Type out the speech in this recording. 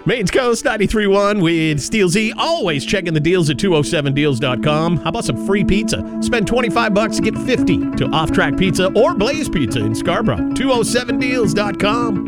Maine's Coast 93.1 with Steel Z. Always checking the deals at 207deals.com. How about some free pizza? Spend $25 to get $50 to Off Track Pizza or Blaze Pizza in Scarborough. 207deals.com.